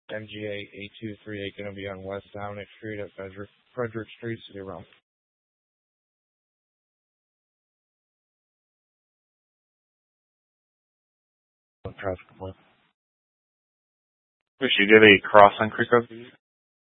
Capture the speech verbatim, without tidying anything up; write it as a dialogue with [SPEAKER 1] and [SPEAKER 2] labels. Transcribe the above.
[SPEAKER 1] M G A eight two three eight, going to be on West Dominic Street at Frederick, Frederick Street, City Realm. Traffic point.
[SPEAKER 2] Wish you did a cross on Creek Road?